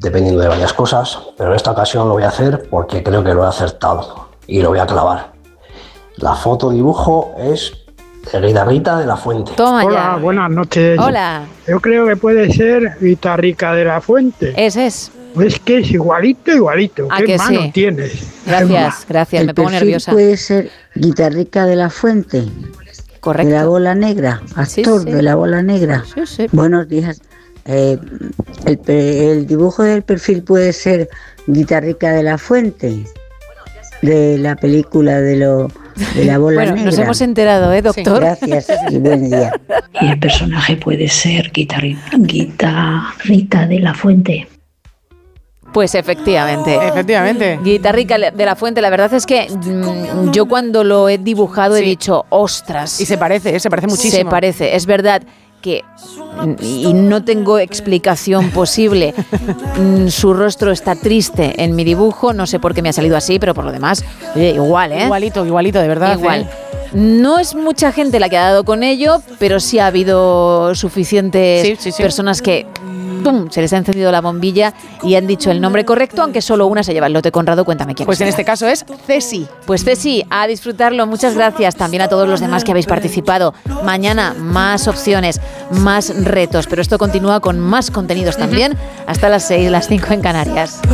dependiendo de varias cosas, pero en esta ocasión lo voy a hacer porque creo que lo he acertado y lo voy a clavar. La foto dibujo es de Guitarrita de la Fuente. Toma ya. Hola, buenas noches. Hola. Yo creo que puede ser Guitarrica de la Fuente. Ese es. Es que es igualito. ¿A ¿Qué que mano sí? tienes? Gracias, me pongo nerviosa. Puede ser Guitarrica de la Fuente. Correcto. De la Bola Negra, actor Sí. de la Bola Negra. Sí. Buenos días. El dibujo del perfil puede ser Guitarrica de la Fuente, de la película de la Bola Bueno, Negra. nos hemos enterado, doctor. Gracias y buen día. Y el personaje puede ser Guitarrita de la Fuente. Pues efectivamente. Guitarrica de la Fuente, la verdad es que yo cuando lo he dibujado he dicho, ostras. Y se parece muchísimo. Se parece, es verdad que, y no tengo explicación posible, su rostro está triste en mi dibujo, no sé por qué me ha salido así, pero por lo demás, oye, igual, Igualito, de verdad. Igual. No es mucha gente la que ha dado con ello, pero sí ha habido suficientes personas que ¡pum!, se les ha encendido la bombilla y han dicho el nombre correcto, aunque solo una se lleva el lote. Conrado, cuéntame quién. Pues en este caso es Ceci. Pues Ceci, a disfrutarlo. Muchas gracias también a todos los demás que habéis participado. Mañana más opciones, más retos, pero esto continúa con más contenidos también hasta las 6, las 5 en Canarias.